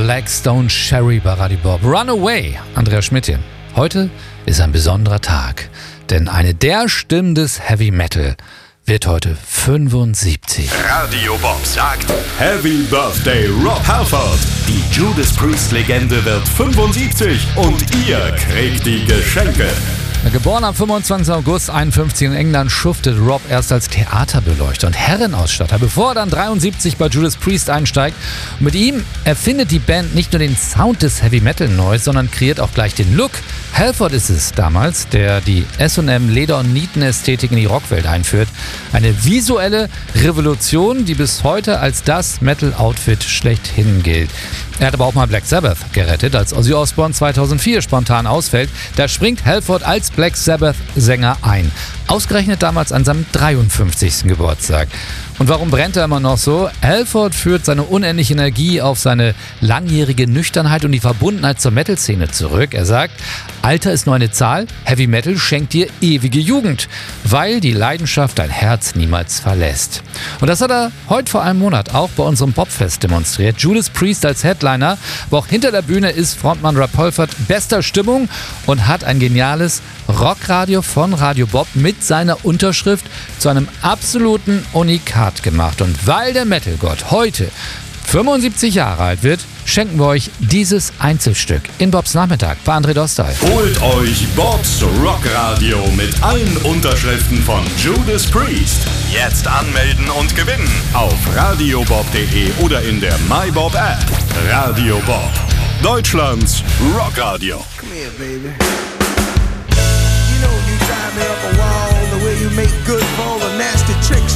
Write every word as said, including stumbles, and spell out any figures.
Black Stone Cherry bei Radio Bob. Runaway, Andreas Schmidt hier. Heute ist ein besonderer Tag, denn eine der Stimmen des Heavy Metal wird heute fünfundsiebzig. Radio Bob sagt Happy Birthday Rob Halford. Die Judas Priest-Legende wird fünfundsiebzig und ihr kriegt die Geschenke. Geboren am fünfundzwanzigsten August einundfünfzig in England, schuftet Rob erst als Theaterbeleuchter und Herrenausstatter, bevor er dann dreiundsiebzig bei Judas Priest einsteigt. Und mit ihm erfindet die Band nicht nur den Sound des Heavy Metal neu, sondern kreiert auch gleich den Look. Halford ist es damals, der die S und M Leder- und Nietenästhetik in die Rockwelt einführt. Eine visuelle Revolution, die bis heute als das Metal-Outfit schlechthin gilt. Er hat aber auch mal Black Sabbath gerettet, als Ozzy Osbourne zweitausendvier spontan ausfällt. Da springt Halford als Black Sabbath-Sänger ein. Ausgerechnet damals an seinem dreiundfünfzigsten Geburtstag. Und warum brennt er immer noch so? Halford führt seine unendliche Energie auf seine langjährige Nüchternheit und die Verbundenheit zur Metal-Szene zurück. Er sagt, Alter ist nur eine Zahl, Heavy Metal schenkt dir ewige Jugend, weil die Leidenschaft dein Herz niemals verlässt. Und das hat er heute vor einem Monat auch bei unserem Popfest demonstriert. Judas Priest als Headliner, aber auch hinter der Bühne ist Frontmann Rob Halford bester Stimmung und hat ein geniales Rockradio von Radio Bob mit seiner Unterschrift zu einem absoluten Unikat gemacht. Und weil der Metalgott heute fünfundsiebzig Jahre alt wird, schenken wir euch dieses Einzelstück in Bobs Nachmittag bei André Dostal. Holt euch Bobs Rockradio mit allen Unterschriften von Judas Priest. Jetzt anmelden und gewinnen auf radiobob punkt de oder in der MyBob App. Radio Bob, Deutschlands Rockradio. Come here, baby. You know you drive me up a wall the way you make good for all the nasty tricks